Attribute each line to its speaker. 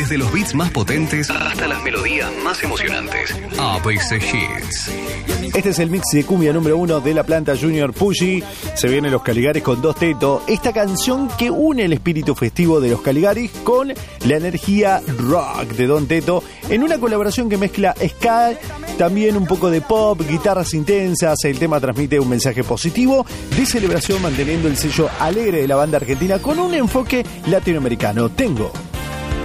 Speaker 1: Desde los beats más potentes hasta las melodías más emocionantes. ABC Hits.
Speaker 2: Este es el mix de cumbia número 1 de La Planta Junior Puggy. Se vienen los Caligaris con Dos Teto. Esta canción que une el espíritu festivo de los Caligaris con la energía rock de Don Teto en una colaboración que mezcla ska, también un poco de pop, guitarras intensas. El tema transmite un mensaje positivo de celebración, manteniendo el sello alegre de la banda argentina con un enfoque latinoamericano. Tengo